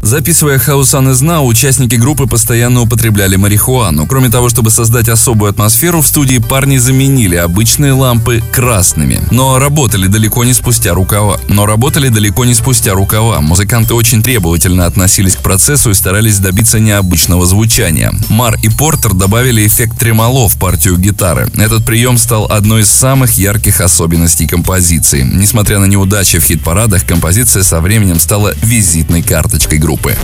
Записывая How Sun Is Now, участники группы постоянно употребляли марихуану. Кроме того, чтобы создать особую атмосферу, в студии парни заменили обычные лампы красными. Но работали далеко не спустя рукава. Музыканты очень требовательно относились к процессу и старались добиться необычного звучания. Мар и Портер добавили эффект тремоло в партию гитары. Этот прием стал одной из самых ярких особенностей композиции. Несмотря на неудачи в хит-парадах, композиция со временем стала визитной карточкой группы.